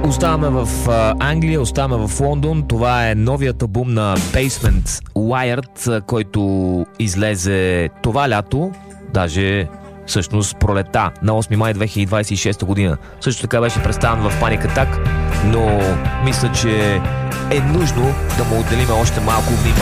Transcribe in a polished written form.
Оставаме в Англия, оставаме в Лондон. Това е новият албум на Basement Wired, който излезе това лято, даже всъщност пролета на 8 май 2026 година. Също така беше представен в Panic Attack, но мисля, че е нужно да му отделим още малко внимание.